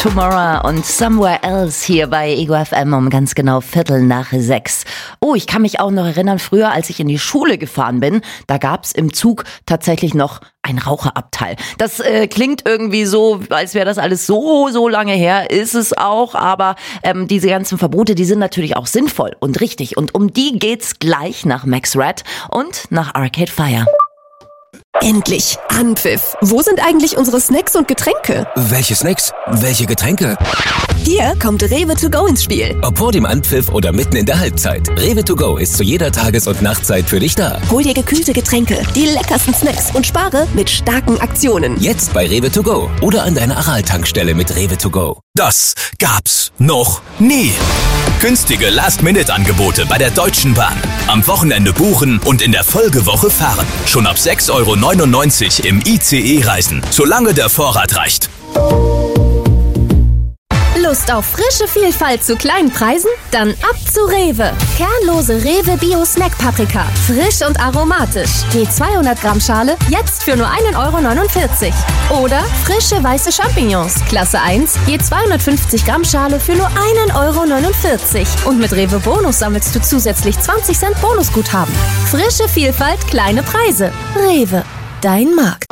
Tomorrow und Somewhere Else hier bei Ego FM um ganz genau 5:45. Oh, ich kann mich auch noch erinnern, früher, als ich in die Schule gefahren bin, da gab's im Zug tatsächlich noch ein Raucherabteil. Das klingt irgendwie so, als wäre das alles so lange her, ist es auch, aber diese ganzen Verbote, die sind natürlich auch sinnvoll und richtig und um die geht's gleich nach Max Red und nach Arcade Fire. Endlich! Anpfiff! Wo sind eigentlich unsere Snacks und Getränke? Welche Snacks? Welche Getränke? Hier kommt Rewe to go ins Spiel. Ob vor dem Anpfiff oder mitten in der Halbzeit. Rewe to go ist zu jeder Tages- und Nachtzeit für dich da. Hol dir gekühlte Getränke, die leckersten Snacks und spare mit starken Aktionen. Jetzt bei Rewe to go oder an deiner Aral-Tankstelle mit Rewe to go. Das gab's noch nie. Günstige Last-Minute-Angebote bei der Deutschen Bahn. Am Wochenende buchen und in der Folgewoche fahren. Schon ab 6,99 € im ICE reisen, solange der Vorrat reicht. Lust auf frische Vielfalt zu kleinen Preisen? Dann ab zu Rewe. Kernlose Rewe Bio Snack Paprika. Frisch und aromatisch. Je 200 Gramm Schale jetzt für nur 1,49 €. Oder frische weiße Champignons. Klasse 1. Je 250 Gramm Schale für nur 1,49 €. Und mit Rewe Bonus sammelst du zusätzlich 20 Cent Bonusguthaben. Frische Vielfalt, kleine Preise. Rewe. Dein Markt.